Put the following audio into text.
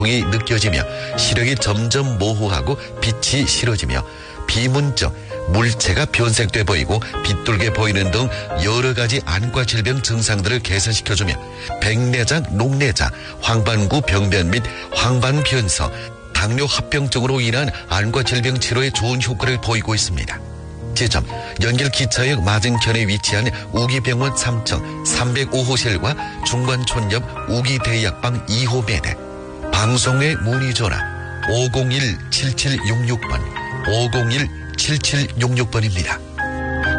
이 느껴지며 시력이 점점 모호하고 빛이 싫어지며 비문적, 물체가 변색돼 보이고 빗돌게 보이는 등 여러 가지 안과 질병 증상들을 개선시켜주며 백내장, 녹내장, 황반구 병변 및 황반변서, 당뇨 합병증으로 인한 안과 질병 치료에 좋은 효과를 보이고 있습니다. 지점 연길기차역 맞은편에 위치한 우기병원 3층 305호실과 중관촌 옆 우기대약방 2호 매대. 방송의 문의전화 501-7766번 501-7766번입니다.